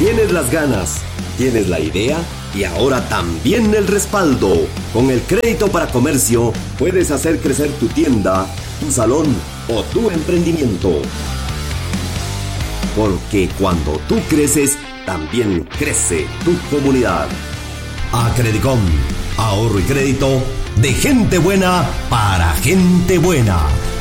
Tienes las ganas, tienes la idea y ahora también el respaldo. Con el crédito para comercio puedes hacer crecer tu tienda, tu salón o tu emprendimiento. Porque cuando tú creces, también crece tu comunidad. Acredicom, ahorro y crédito de gente buena para gente buena.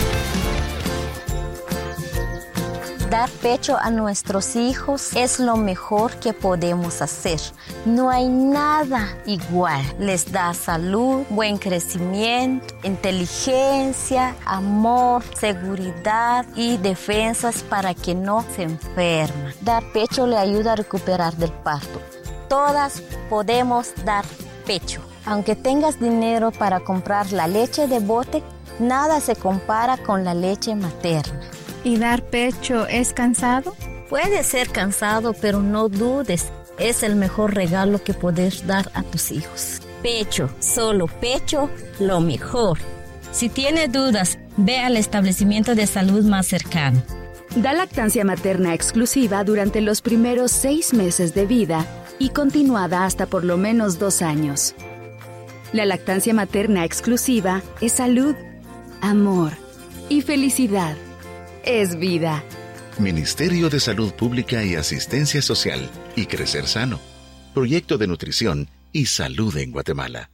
Dar pecho a nuestros hijos es lo mejor que podemos hacer. No hay nada igual. Les da salud, buen crecimiento, inteligencia, amor, seguridad y defensas para que no se enfermen. Dar pecho le ayuda a recuperar del parto. Todas podemos dar pecho. Aunque tengas dinero para comprar la leche de bote, nada se compara con la leche materna. ¿Y dar pecho es cansado? Puede ser cansado, pero no dudes. Es el mejor regalo que puedes dar a tus hijos. Pecho, solo pecho, lo mejor. Si tiene dudas, ve al establecimiento de salud más cercano. Da lactancia materna exclusiva durante los primeros 6 meses de vida y continuada hasta por lo menos 2 años. La lactancia materna exclusiva es salud, amor y felicidad. Es vida. Ministerio de Salud Pública y Asistencia Social y Crecer Sano. Proyecto de Nutrición y Salud en Guatemala.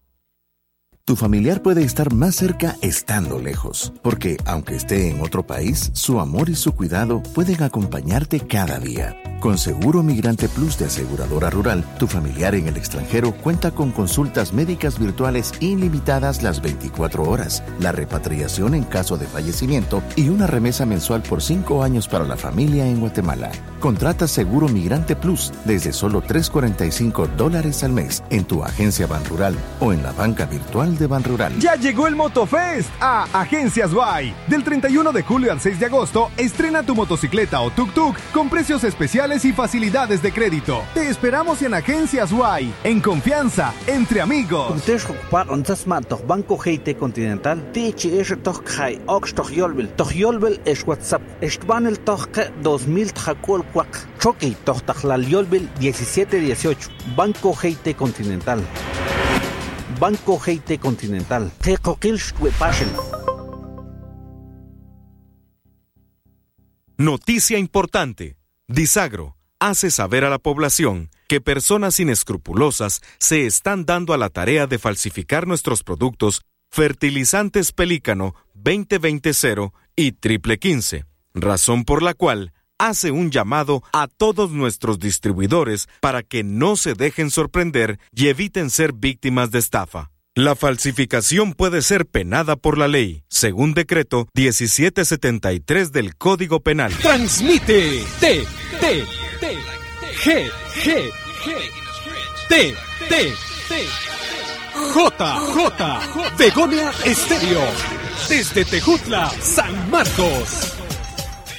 Tu familiar puede estar más cerca estando lejos, porque aunque esté en otro país, su amor y su cuidado pueden acompañarte cada día. Con Seguro Migrante Plus de Aseguradora Rural, tu familiar en el extranjero cuenta con consultas médicas virtuales ilimitadas las 24 horas, la repatriación en caso de fallecimiento y una remesa mensual por 5 años para la familia en Guatemala. Contrata Seguro Migrante Plus desde solo $345 al mes en tu agencia Banrural o en la banca virtual de Banrural. Ya llegó el Motofest a Agencias Y. Del 31 de julio al 6 de agosto, estrena tu motocicleta o tuk-tuk con precios especiales y facilidades de crédito. Te esperamos en Agencias Y, en confianza, entre amigos. Banco GT Continental, THR Tokhai, Oxtoch Yolbel, Toch Yolbel es WhatsApp, Estbanel Tochke 2000 Tjacol Cuac, Choque Tochtachlal Yolbel 1718, Banco GT Continental. Banco GT Continental. Noticia importante. Disagro hace saber a la población que personas inescrupulosas se están dando a la tarea de falsificar nuestros productos fertilizantes Pelícano 2020 y Triple 15, razón por la cual hace un llamado a todos nuestros distribuidores para que no se dejen sorprender y eviten ser víctimas de estafa. La falsificación puede ser penada por la ley, según decreto 1773 del Código Penal. Transmite JJ Begonia Estéreo desde Tejutla, San Marcos.